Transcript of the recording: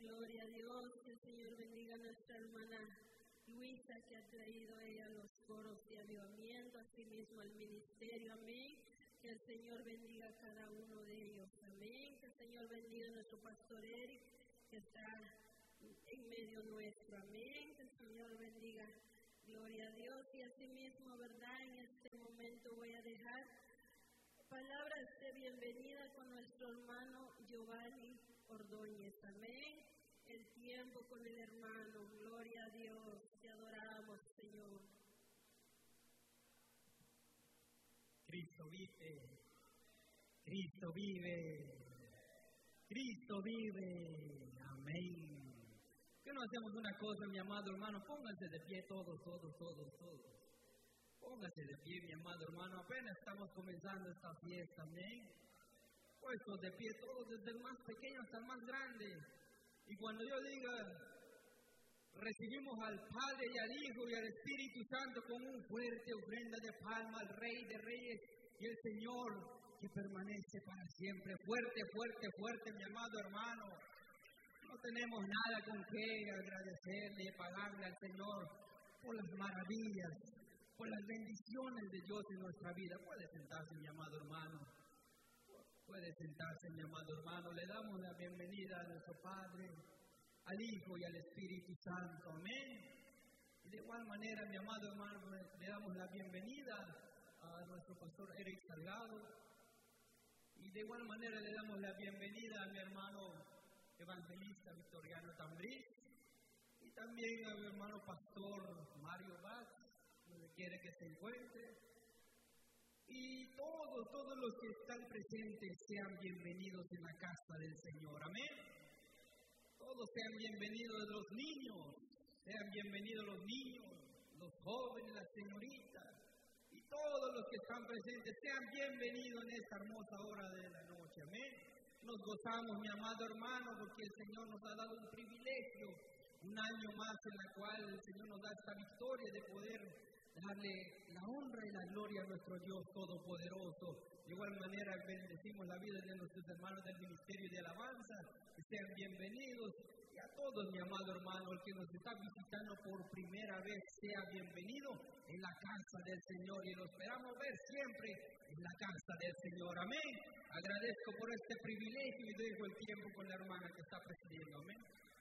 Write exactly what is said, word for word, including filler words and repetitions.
Gloria a Dios, que el Señor bendiga a nuestra hermana Luisa, que ha traído ella los coros de avivamiento, asimismo al ministerio, amén. Que el Señor bendiga a cada uno de ellos, amén. Que el Señor bendiga a nuestro pastor Eric, que está en medio nuestro, amén. Que el Señor bendiga, gloria a Dios. Y asimismo, verdad, en este momento voy a dejar palabras de bienvenida con nuestro hermano Giovanni Ordóñez, amén. El tiempo con el hermano, gloria a Dios, te adoramos, Señor. Cristo vive, Cristo vive, Cristo vive, amén. ¿Qué no hacemos una cosa, mi amado hermano? Pónganse de pie todos, todos, todos, todos. Pónganse de pie, mi amado hermano, apenas estamos comenzando esta fiesta, amén. Puestos de pie todos, desde el más pequeño hasta el más grande. Y cuando yo diga, recibimos al Padre y al Hijo y al Espíritu Santo con un fuerte ofrenda de palma al Rey de Reyes y el Señor que permanece para siempre. Fuerte, fuerte, fuerte, mi amado hermano. No tenemos nada con qué agradecerle y pagarle al Señor por las maravillas, por las bendiciones de Dios en nuestra vida. Puede sentarse, mi amado hermano. Puede sentarse, mi amado hermano. Le damos la bienvenida a nuestro Padre, al Hijo y al Espíritu Santo. Amén. Y de igual manera, mi amado hermano, le damos la bienvenida a nuestro pastor Eric Salgado. Y de igual manera le damos la bienvenida a mi hermano evangelista Victoriano Tambriz. Y también a mi hermano pastor Mario Vaz, donde quiere que se encuentre. Y todos, todos los que están presentes sean bienvenidos en la casa del Señor. Amén. Todos sean bienvenidos los niños, sean bienvenidos los niños, los jóvenes, las señoritas, y todos los que están presentes sean bienvenidos en esta hermosa hora de la noche. Amén. Nos gozamos, mi amado hermano, porque el Señor nos ha dado un privilegio, un año más en la cual el Señor nos da esta victoria de poder darle la honra y la gloria a nuestro Dios Todopoderoso. De igual manera bendecimos la vida de nuestros hermanos del Ministerio de Alabanza, que sean bienvenidos. Y a todos, mi amado hermano, el que nos está visitando por primera vez, sea bienvenido en la casa del Señor. Y lo esperamos ver siempre en la casa del Señor. Amén. Agradezco por este privilegio y dejo el tiempo con la hermana que está presidiendo. Amén.